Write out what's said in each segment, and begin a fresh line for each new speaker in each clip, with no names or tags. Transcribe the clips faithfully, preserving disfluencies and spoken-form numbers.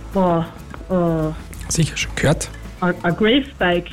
Boah, äh,
Sicher schon gehört?
ein ein Gravebike.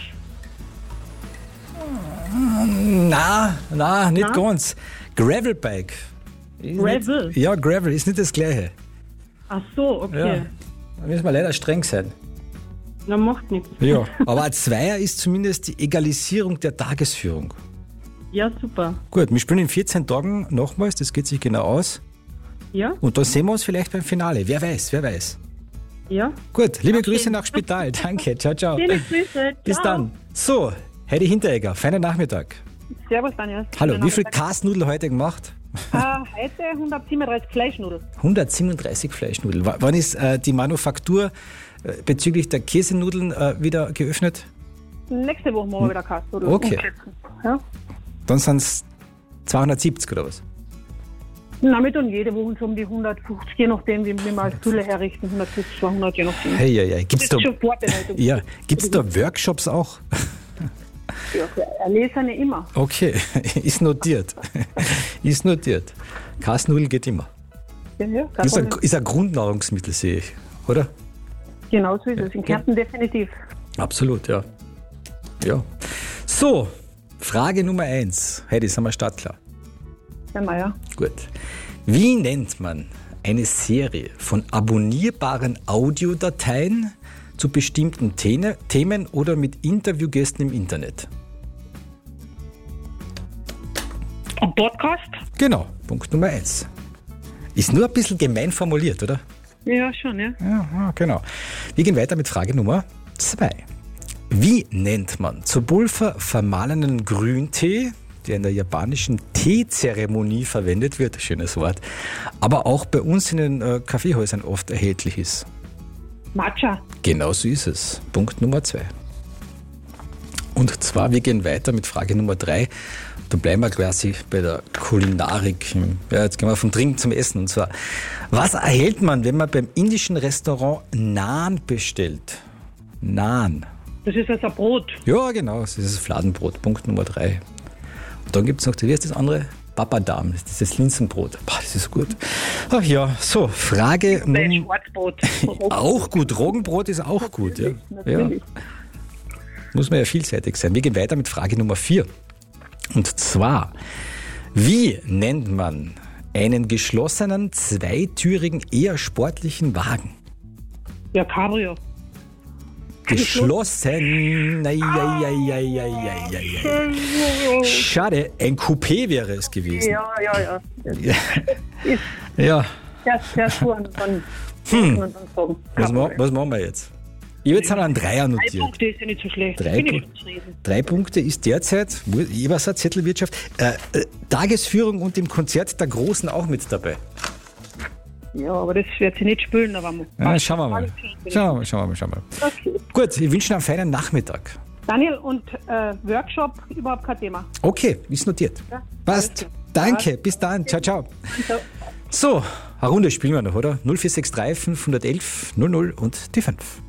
Na, na, nicht
Na?
ganz. Gravelbike. Ist
Gravel?
Nicht, ja, Gravel ist nicht das Gleiche.
Ach so, okay.
Ja. Da müssen wir leider streng sein.
Na, macht nichts.
Ja, aber ein Zweier ist zumindest die Egalisierung der Tagesführung.
Ja, super.
Gut, wir spielen in vierzehn Tagen nochmals, das geht sich genau aus.
Ja,
Und dann sehen wir uns vielleicht beim Finale. Wer weiß, wer weiß.
ja.
Gut, liebe Grüße nach Spital. Danke, ciao, ciao.
Schöne Grüße.
Bis
Ciao.
dann. So, Heidi Hinteregger, feinen Nachmittag.
Servus, Daniel.
Hallo,
Schönen
wie viel
Nachmittag.
Kasnudel heute gemacht?
Äh, heute hundertsiebenunddreißig Fleischnudeln.
hundertsiebenunddreißig Fleischnudeln. W- Wann ist äh, die Manufaktur äh, bezüglich der Käsenudeln äh, wieder geöffnet?
Nächste Woche machen wir wieder Kasnudeln.
Okay.
umschätzen. Ja?
Dann sind es zweihundertsiebzig oder was?
Na, wir tun jede Woche so um die hundertfünfzig, je nachdem, wie wir mal Fülle herrichten. hundertfünfzig, zweihundert, je nachdem.
Hey, hey, hey. Gibt's
Das
da,
ist schon Vorbereitung.
ja, gibt's da Workshops auch?
Ja, für Erlesene immer.
Okay, ist notiert. Ist notiert. Kasnudel geht immer.
Ja, ja, kein
Ist ein,
Problem.
ist ein Grundnahrungsmittel, sehe ich, oder?
Genau so ist es. In Kärnten definitiv.
Absolut, ja. Ja. So, Frage Nummer eins. Heidi, sind wir startklar?
Herr Meier.
Gut. Wie nennt man eine Serie von abonnierbaren Audiodateien zu bestimmten Thene- Themen oder mit Interviewgästen im Internet?
Ein Podcast?
Genau, Punkt Nummer eins. Ist nur ein bisschen gemein formuliert, oder?
Ja, schon, ja.
Ja, ja, genau. Wir gehen weiter mit Frage Nummer zwei. Wie nennt man zu Pulver vermahlenen Grüntee, der in der japanischen Teezeremonie verwendet wird, schönes Wort, aber auch bei uns in den äh, Kaffeehäusern oft erhältlich ist?
Matcha.
Genau so ist es. Punkt Nummer zwei. Und zwar, wir gehen weiter mit Frage Nummer drei. Da bleiben wir quasi bei der Kulinarik. Ja, jetzt gehen wir vom Trinken zum Essen. Und zwar, was erhält man, wenn man beim indischen Restaurant Naan bestellt? Naan.
Das ist also ein Brot.
Ja, genau, das ist das Fladenbrot. Punkt Nummer drei. Und dann gibt es noch, wie heißt das andere? Papadam, das ist das Linsenbrot. Boah, das ist gut. Ach ja, so, Frage
Nein,
Nummer...
Schwarzbrot.
Auch gut, Roggenbrot ist auch gut. Ja. Ja.
Natürlich.
Muss man ja vielseitig sein. Wir gehen weiter mit Frage Nummer vier. Und zwar, wie nennt man einen geschlossenen, zweitürigen, eher sportlichen Wagen?
Ja, Cabrio.
Geschlossen. Ei, ei, ei, ei, ei, ei, ei. Schade, ein Coupé wäre es gewesen.
Ja, ja, ja.
Ja. Ja.
Der, der Schuh von
Hm.
man dann sagen.
Was, ma was machen wir jetzt? Ich habe jetzt einen Dreier
Drei
notiert.
Punkte ist ja nicht so schlecht.
Drei,
Bin ich
Pu-
nicht zufrieden.
drei Punkte ist derzeit, ich war Zettelwirtschaft, äh, äh, Tagesführung und im Konzert der Großen auch mit dabei.
Ja, aber das wird sie nicht spülen, aber man.
Ja, schauen wir mal.
Alles klar, bin ich.
Schauen wir mal, schauen wir mal, schauen wir mal.
Okay.
Gut, ich wünsche Ihnen einen feinen Nachmittag.
Daniel, und äh, Workshop, überhaupt kein Thema.
Okay, ist notiert.
Ja,
Passt.
alles klar.
Danke, bis dann. Ciao, ciao.
Ciao.
So, eine Runde spielen wir noch, oder? null vier sechs drei fünf eins eins null null und die fünf.